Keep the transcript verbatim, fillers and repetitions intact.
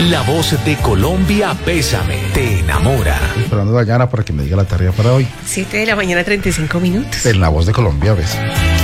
La voz de Colombia, Bésame, te enamora. Estoy esperando a Dayana para que me diga la tarea para hoy. siete de la mañana, treinta y cinco minutos. En La Voz de Colombia, Bésame.